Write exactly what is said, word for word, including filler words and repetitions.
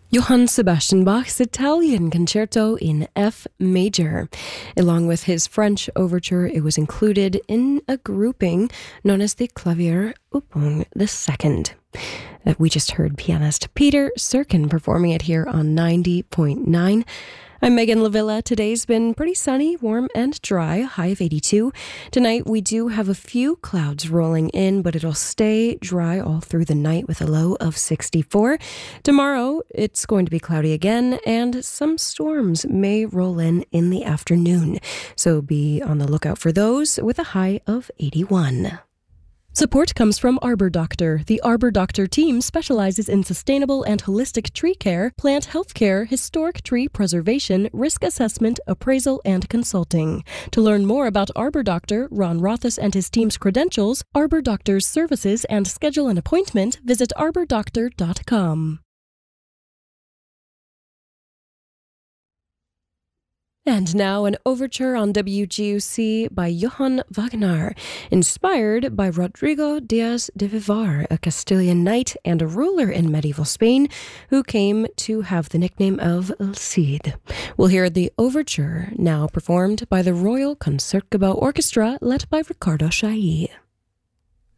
Johann Sebastian Bach's Italian Concerto in F major. Along with his French overture, it was included in a grouping known as the Clavier Übung the Second. Uh, we just heard pianist Peter Serkin performing it here on ninety point nine. I'm Megan Lavilla. Today's been pretty sunny, warm and dry, a high of eighty-two. Tonight we do have a few clouds rolling in, but it'll stay dry all through the night with a low of sixty-four. Tomorrow it's going to be cloudy again, and some storms may roll in in the afternoon. So be on the lookout for those with a high of eighty-one. Support comes from Arbor Doctor. The Arbor Doctor team specializes in sustainable and holistic tree care, plant health care, historic tree preservation, risk assessment, appraisal, and consulting. To learn more about Arbor Doctor, Ron Rothus and his team's credentials, Arbor Doctor's services, and schedule an appointment, visit arbor doctor dot com. And now an overture on W G U C by Johann Wagner, inspired by Rodrigo Diaz de Vivar, a Castilian knight and a ruler in medieval Spain who came to have the nickname of El Cid. We'll hear the overture, now performed by the Royal Concertgebouw Orchestra, led by Ricardo Chailly.